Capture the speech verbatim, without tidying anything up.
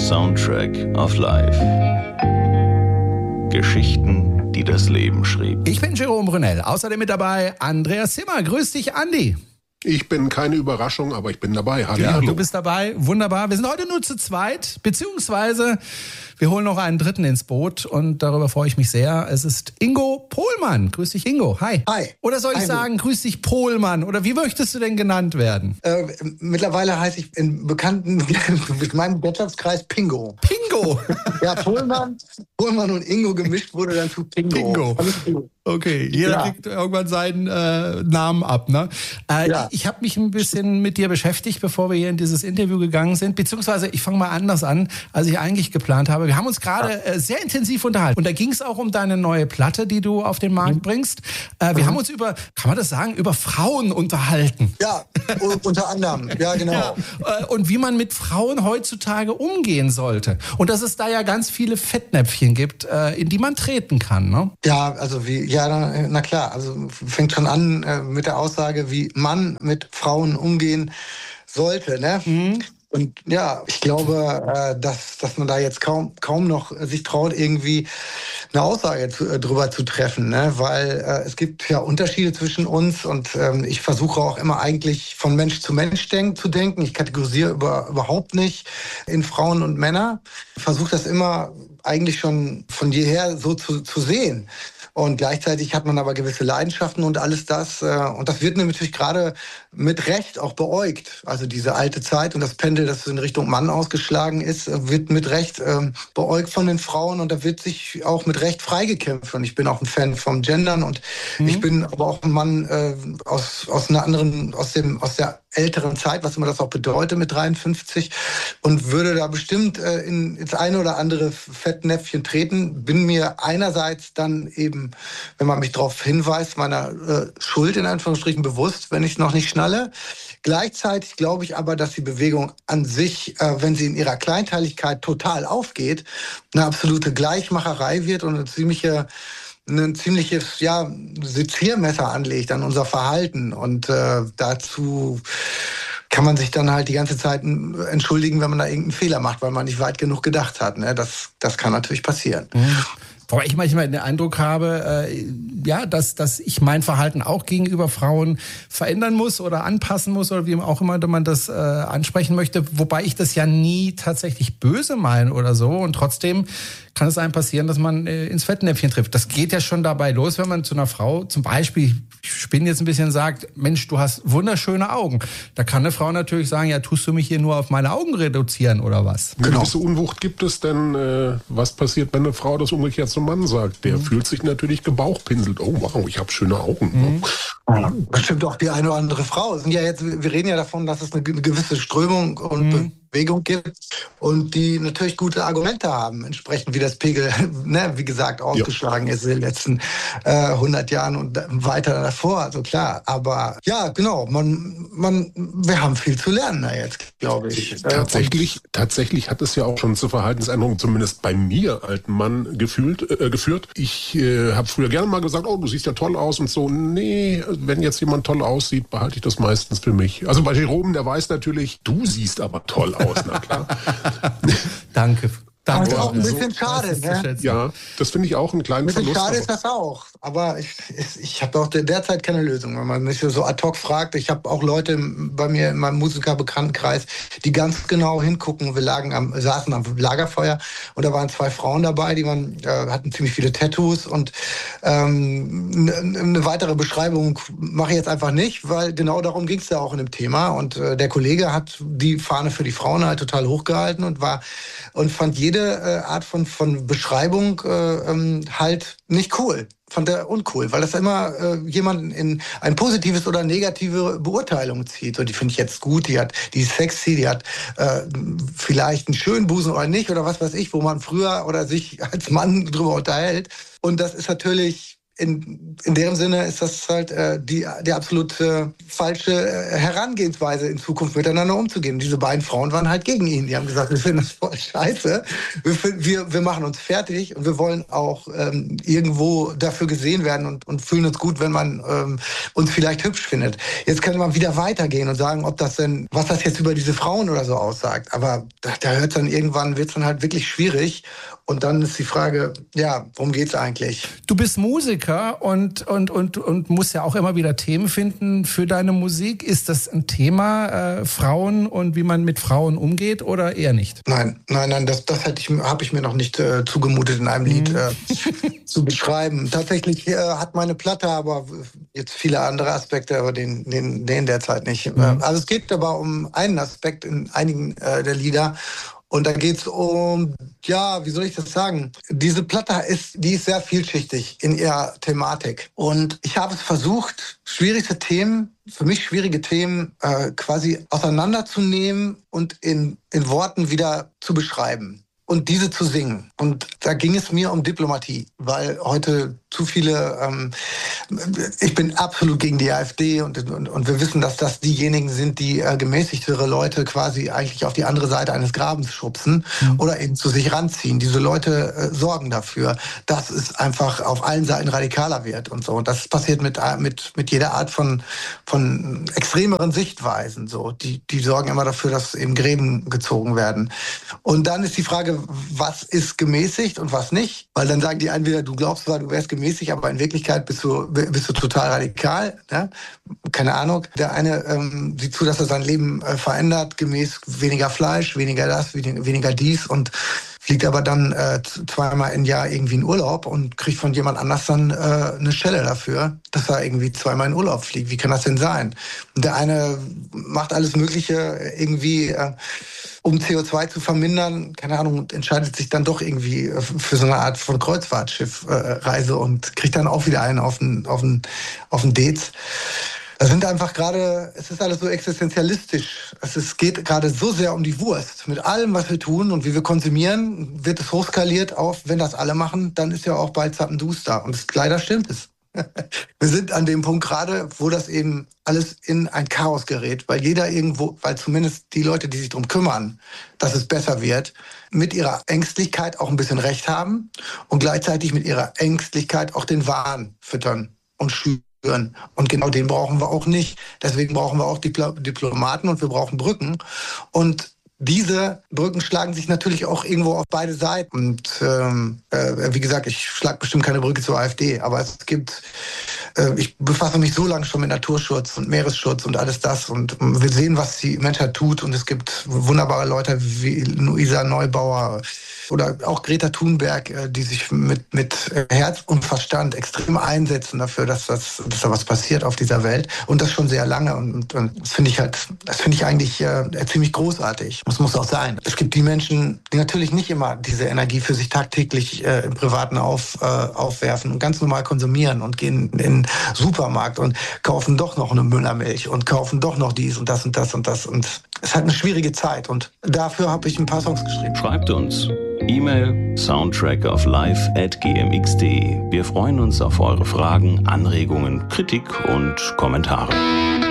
Soundtrack of Life. Geschichten, die das Leben schrieb. Ich bin Jerome Brunel. Außerdem mit dabei Andreas Zimmer. Grüß dich, Andi. Ich bin keine Überraschung, aber ich bin dabei. Hallo. Ja, du bist dabei. Wunderbar. Wir sind heute nur zu zweit, beziehungsweise wir holen noch einen Dritten ins Boot und darüber freue ich mich sehr. Es ist Ingo Pohlmann. Grüß dich, Ingo. Hi. Hi. Oder soll ich Hi. sagen, grüß dich, Pohlmann? Oder wie möchtest du denn genannt werden? Äh, mittlerweile heiße ich in bekannten, mit meinem Wirtschaftskreis Pingo. Pingo? Ja, Pohlmann, Pohlmann und Ingo gemischt wurde dann zu Pingo. Pingo. Okay, jeder ja. kriegt irgendwann seinen äh, Namen ab, ne? Äh, ja. Ich habe mich ein bisschen mit dir beschäftigt, bevor wir hier in dieses Interview gegangen sind. Beziehungsweise, ich fange mal anders an, als ich eigentlich geplant habe. Wir haben uns gerade äh, sehr intensiv unterhalten. Und da ging es auch um deine neue Platte, die du auf den Markt mhm. bringst. Äh, wir mhm. haben uns über, kann man das sagen, über Frauen unterhalten. Ja, unter anderem. Ja, genau. Ja. Äh, und wie man mit Frauen heutzutage umgehen sollte. Und dass es da ja ganz viele Fettnäpfchen gibt, äh, in die man treten kann, ne? Ja, also wie, ja, na, na klar. Also fängt schon an äh, mit der Aussage, wie man mit Frauen umgehen sollte, ne? Mhm. Und ja, ich glaube, äh, dass, dass man da jetzt kaum, kaum noch sich traut, irgendwie eine Aussage zu, äh, drüber zu treffen, ne? Weil äh, es gibt ja Unterschiede zwischen uns und ähm, ich versuche auch immer eigentlich von Mensch zu Mensch denk, zu denken. Ich kategorisiere über, überhaupt nicht in Frauen und Männer. Ich versuche das immer eigentlich schon von jeher so zu, zu sehen. Und gleichzeitig hat man aber gewisse Leidenschaften und alles das. Und das wird natürlich gerade mit Recht auch beäugt. Also diese alte Zeit und das Pendel, das in Richtung Mann ausgeschlagen ist, wird mit Recht beäugt von den Frauen. Und da wird sich auch mit Recht freigekämpft. Und ich bin auch ein Fan vom Gendern. Und mhm. ich bin aber auch ein Mann äh, aus, aus einer anderen, aus dem, aus der älteren Zeit, was immer das auch bedeutet mit dreiundfünfzig. Und würde da bestimmt äh, in, ins eine oder andere Fettnäpfchen treten. Bin mir einerseits dann eben, wenn man mich darauf hinweist, meiner äh, Schuld in Anführungsstrichen bewusst, wenn ich es noch nicht schnalle. Gleichzeitig glaube ich aber, dass die Bewegung an sich, äh, wenn sie in ihrer Kleinteiligkeit total aufgeht, eine absolute Gleichmacherei wird und eine ziemliche ein ziemliches ja, Seziermesser anlegt an unser Verhalten. Und äh, dazu kann man sich dann halt die ganze Zeit entschuldigen, wenn man da irgendeinen Fehler macht, weil man nicht weit genug gedacht hat. Ne? Das, das kann natürlich passieren. Mhm. Wobei ich manchmal den Eindruck habe, äh, ja, dass, dass ich mein Verhalten auch gegenüber Frauen verändern muss oder anpassen muss oder wie auch immer man das äh, ansprechen möchte. Wobei ich das ja nie tatsächlich böse meine oder so. Und trotzdem kann es einem passieren, dass man äh, ins Fettnäpfchen trifft. Das geht ja schon dabei los, wenn man zu einer Frau zum Beispiel, ich spinne jetzt ein bisschen, sagt, Mensch, du hast wunderschöne Augen. Da kann eine Frau natürlich sagen, ja, tust du mich hier nur auf meine Augen reduzieren oder was? Eine gewisse Unwucht gibt es, denn äh, was passiert, wenn eine Frau das umgekehrt zum Mann sagt? Der mhm. fühlt sich natürlich gebauchpinselt. Oh wow, ich habe schöne Augen. Mhm. Ja, bestimmt auch die eine oder andere Frau. Sind ja jetzt, wir reden ja davon, dass es eine gewisse Strömung und mhm. Bewegung gibt und die natürlich gute Argumente haben, entsprechend wie das Pegel, ne, wie gesagt, ausgeschlagen ja. ist in den letzten äh, hundert Jahren und weiter davor, also klar. Aber ja, genau, man, man, wir haben viel zu lernen da jetzt, glaube ich. Tatsächlich, und tatsächlich hat es ja auch schon zu Verhaltensänderungen, zumindest bei mir, alten Mann, gefühlt, äh, geführt. Ich äh, habe früher gerne mal gesagt, oh, du siehst ja toll aus und so. Nee, wenn jetzt jemand toll aussieht, behalte ich das meistens für mich. Also bei Jerome, der weiß natürlich, du siehst aber toll aus. Aus, na klar. Danke. Das ist auch ein bisschen schade, ne? Ja, das finde ich auch einen kleinen Verlust. Verlust. Schade ist das auch. Aber ich, ich, ich habe auch derzeit keine Lösung. Wenn man mich so ad hoc fragt, ich habe auch Leute bei mir in meinem Musikerbekanntenkreis, die ganz genau hingucken. Wir lagen am, saßen am Lagerfeuer und da waren zwei Frauen dabei, die waren, äh, hatten ziemlich viele Tattoos und ähm, eine weitere Beschreibung mache ich jetzt einfach nicht, weil genau darum ging es ja auch in dem Thema. Und äh, der Kollege hat die Fahne für die Frauen halt total hochgehalten und war und fand jede äh, Art von, von Beschreibung äh, ähm, halt nicht cool. Fand er uncool, weil das immer äh, jemanden in ein positives oder negative Beurteilung zieht. Und die finde ich jetzt gut, die hat, die ist sexy, die hat äh, vielleicht einen schönen Busen oder nicht oder was weiß ich, wo man früher oder sich als Mann drüber unterhält. Und das ist natürlich in, in deren Sinne ist das halt äh, die, die absolut äh, falsche äh, Herangehensweise, in Zukunft miteinander umzugehen. Diese beiden Frauen waren halt gegen ihn. Die haben gesagt, wir finden das voll scheiße. Wir, wir, wir machen uns fertig und wir wollen auch ähm, irgendwo dafür gesehen werden und, und fühlen uns gut, wenn man ähm, uns vielleicht hübsch findet. Jetzt könnte man wieder weitergehen und sagen, ob das denn, was das jetzt über diese Frauen oder so aussagt. Aber da, da hört dann irgendwann, wird es dann halt wirklich schwierig. Und dann ist die Frage, ja, worum geht's eigentlich? Du bist Musiker und, und, und, und musst ja auch immer wieder Themen finden für deine Musik. Ist das ein Thema, äh, Frauen und wie man mit Frauen umgeht oder eher nicht? Nein, nein, nein, das, das hätte ich, habe ich mir noch nicht äh, zugemutet, in einem Lied äh, zu beschreiben. Tatsächlich äh, hat meine Platte aber jetzt viele andere Aspekte, aber den, den, den derzeit nicht. Mhm. Also es geht aber um einen Aspekt in einigen äh, der Lieder. Und da geht's um, ja, wie soll ich das sagen? Diese Platte ist, die ist sehr vielschichtig in ihrer Thematik. Und ich habe es versucht, schwierigste Themen, für mich schwierige Themen, äh, quasi auseinanderzunehmen und in, in Worten wieder zu beschreiben. Und diese zu singen. Und da ging es mir um Diplomatie, weil heute zu viele, ähm, ich bin absolut gegen die AfD und, und, und wir wissen, dass das diejenigen sind, die äh, gemäßigtere Leute quasi eigentlich auf die andere Seite eines Grabens schubsen mhm. oder eben zu sich ranziehen. Diese Leute äh, sorgen dafür, dass es einfach auf allen Seiten radikaler wird und so. Und das passiert mit, mit, mit jeder Art von, von extremeren Sichtweisen. So. Die, die sorgen immer dafür, dass eben Gräben gezogen werden. Und dann ist die Frage, was ist gemäßigt und was nicht? Weil dann sagen die entweder, du glaubst zwar, du wärst gemäßigt, aber in Wirklichkeit bist du, bist du total radikal. Ne? Keine Ahnung. Der eine ähm, sieht zu, dass er sein Leben äh, verändert, gemäß weniger Fleisch, weniger das, weniger dies und fliegt aber dann äh, zweimal im Jahr irgendwie in Urlaub und kriegt von jemand anders dann äh, eine Schelle dafür, dass er irgendwie zweimal in Urlaub fliegt. Wie kann das denn sein? Und der eine macht alles Mögliche irgendwie, äh, um C O zwei zu vermindern, keine Ahnung, und entscheidet sich dann doch irgendwie für so eine Art von Kreuzfahrtschiffreise äh, und kriegt dann auch wieder einen auf den, auf den, auf den Dates. Das sind einfach gerade, es ist alles so existenzialistisch. Es ist, geht gerade so sehr um die Wurst. Mit allem, was wir tun und wie wir konsumieren, wird es hochskaliert auf, wenn das alle machen, dann ist ja auch bald Zappenduster da. Und das, leider stimmt es. Wir sind an dem Punkt gerade, wo das eben alles in ein Chaos gerät, weil jeder irgendwo, weil zumindest die Leute, die sich darum kümmern, dass es besser wird, mit ihrer Ängstlichkeit auch ein bisschen recht haben und gleichzeitig mit ihrer Ängstlichkeit auch den Wahn füttern und schüren. Und genau den brauchen wir auch nicht. Deswegen brauchen wir auch Dipl- Diplomaten und wir brauchen Brücken. Und diese Brücken schlagen sich natürlich auch irgendwo auf beide Seiten. Und ähm, äh, wie gesagt, ich schlage bestimmt keine Brücke zur AfD, aber es gibt, äh, ich befasse mich so lange schon mit Naturschutz und Meeresschutz und alles das. Und wir sehen, was die Menschheit tut. Und es gibt wunderbare Leute wie Luisa Neubauer oder auch Greta Thunberg, die sich mit, mit Herz und Verstand extrem einsetzen dafür, dass, das, dass da was passiert auf dieser Welt. Und das schon sehr lange. Und, und das finde ich halt, das finde ich eigentlich äh, ziemlich großartig. Das muss auch sein. Es gibt die Menschen, die natürlich nicht immer diese Energie für sich tagtäglich äh, im Privaten auf, äh, aufwerfen und ganz normal konsumieren und gehen in den Supermarkt und kaufen doch noch eine Müllermilch und kaufen doch noch dies und das und das und das. Und es hat eine schwierige Zeit. Und dafür habe ich ein paar Songs geschrieben. Schreibt uns. E-Mail soundtrackoflife at gmx punkt de. Wir freuen uns auf eure Fragen, Anregungen, Kritik und Kommentare.